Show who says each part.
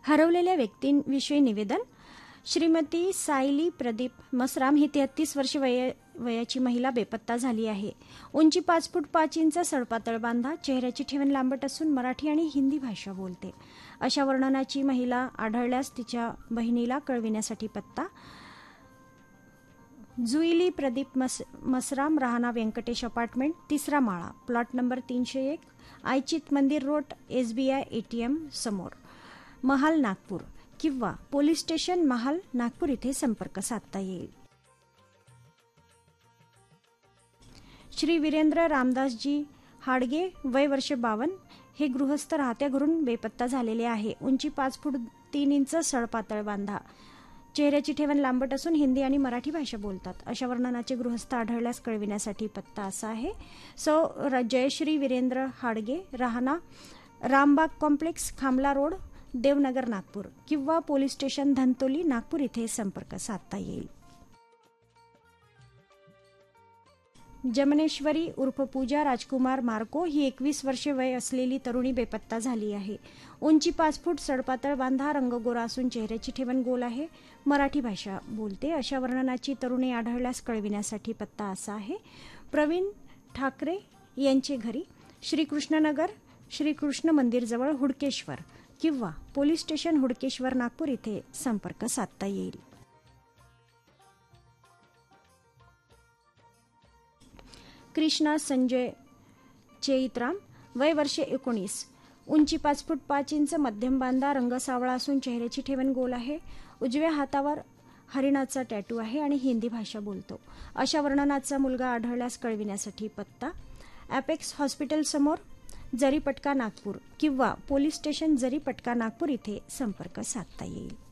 Speaker 1: हरवलेल्या व्यक्तींविषयी निवेदन. श्रीमती सायली प्रदीप मसराम ही 33 वर्ष वयाची महिला बेपत्ता झाली आहे. उंची 5 फूट 5 इंच, सडपातळ बांधा, चेहऱ्याची ठेवण लांबट असून मराठी आणि हिंदी भाषा बोलते. अशा वर्णनाची महिला आढळल्यास तिच्या बहिणीला कळविण्यासाठी पत्ता. जुईली प्रदीप मसराम, राहणार व्यंकटेश अपार्टमेंट, 3रा माळा, प्लॉट नंबर 301, आयचित मंदिर रोड, SBI ATM समोर, महाल, नागपूर किंवा पोलीस स्टेशन महाल, नागपूर इथे संपर्क साधता येईल. श्री वीरेंद्र रामदासजी हाडगे, वय वर्ष 52, हे गृहस्थ राहत्या घरून बेपत्ता झालेले आहे. उंची 5 फूट 3 इंच, सडपातळ बांधा, चेहऱ्याची ठेवण लांबट असून हिंदी आणि मराठी भाषा बोलतात. अशा वर्णनाचे गृहस्थ आढळल्यास कळविण्यासाठी पत्ता असा आहे. जयश्री वीरेंद्र हाडगे, राहणार रामबाग कॉम्प्लेक्स, खामला रोड, देवनगर, नागपूर किंवा पोलीस स्टेशन धंतोली, नागपूर इथे संपर्क साधता येईल. जमनेश्वरी उर्फ पूजा राजकुमार मार्को ही 21 वर्षे वय असलेली तरुणी बेपत्ता झाली आहे. उंची 5 फूट, सडपातळ बांधा, रंग गोरा असून चेहऱ्याची ठेवण गोल आहे, मराठी भाषा बोलते. अशा वर्णनाची तरुणी आढळल्यास कळविण्यासाठी पत्ता असा आहे. प्रवीण ठाकरे यांचे घरी, श्रीकृष्णनगर, श्रीकृष्ण मंदिरजवळ, हुडकेश्वर किंवा पोलीस स्टेशन हुडकेश्वर, नागपूर इथे संपर्क साधता येईल. कृष्णा संजय चेईतराम, वय वर्ष 19, उंची 5 फूट 5 इंच, मध्यम बांधा, रंग सावळा असून चेहऱ्याची ठेवण गोल आहे, उजव्या हातावर हरिणाचा टॅटू आहे आणि हिंदी भाषा बोलतो. अशा वर्णनाचा मुलगा आढळल्यास कळविण्यासाठी पत्ता. ॲपेक्स हॉस्पिटल समोर, जरीपटका, नागपूर किंवा पोलीस स्टेशन जरीपटका, नागपूर इथे संपर्क साधता येईल.